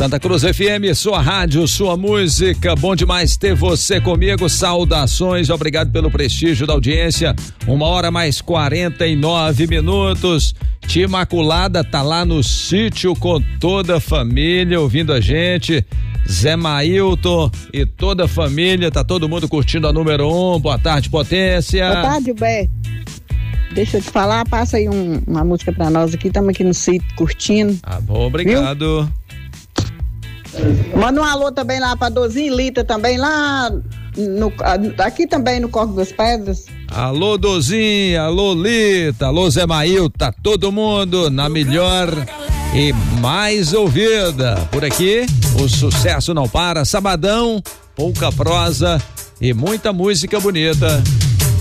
Santa Cruz FM, sua rádio, sua música, bom demais ter você comigo, saudações, obrigado pelo prestígio da audiência, 1h mais 49 minutos, Tia Imaculada tá lá no sítio com toda a família ouvindo a gente, Zé Mailton e toda a família, tá todo mundo curtindo a número 1, boa tarde, Potência. Boa tarde, Beto. Deixa eu te falar, passa aí uma música pra nós aqui, estamos aqui no sítio curtindo. Ah, bom, obrigado. Viu? Manda um alô também lá pra Dozinho Lita também lá aqui também no Corpo das Pedras. Alô Dozinho, alô Lita, alô Zé Mail, tá todo mundo na melhor e mais ouvida. Por aqui, o sucesso não para, sabadão, pouca prosa e muita música bonita.